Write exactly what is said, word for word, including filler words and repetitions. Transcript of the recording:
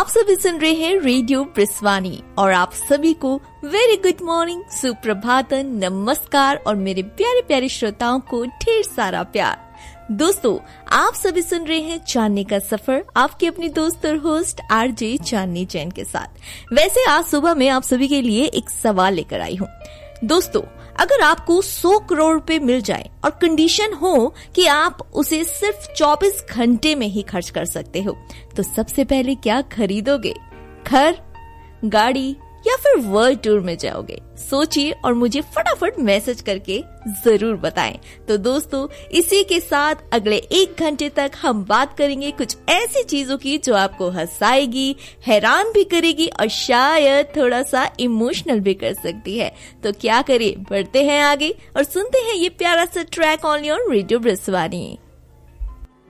आप सभी सुन रहे हैं रेडियो ब्रिस्वानी और आप सभी को वेरी गुड मॉर्निंग, सुप्रभातन, नमस्कार और मेरे प्यारे प्यारे श्रोताओं को ढेर सारा प्यार। दोस्तों, आप सभी सुन रहे हैं जानने का सफर, आपकी अपनी दोस्त और होस्ट आरजे चांदनी जैन के साथ। वैसे आज सुबह मैं आप सभी के लिए एक सवाल लेकर आई हूँ। दोस्तों, अगर आपको सौ करोड़ रुपए मिल जाए और कंडीशन हो कि आप उसे सिर्फ चौबीस घंटे में ही खर्च कर सकते हो, तो सबसे पहले क्या खरीदोगे? घर, गाड़ी या फिर वर्ल्ड टूर में जाओगे? सोचिए और मुझे फटाफट मैसेज करके जरूर बताएं। तो दोस्तों, इसी के साथ अगले एक घंटे तक हम बात करेंगे कुछ ऐसी चीजों की जो आपको हंसाएगी, हैरान भी करेगी और शायद थोड़ा सा इमोशनल भी कर सकती है। तो क्या करें, बढ़ते हैं आगे और सुनते हैं ये प्यारा सा ट्रैक ऑन योर रेडियो ब्रिस्वानी।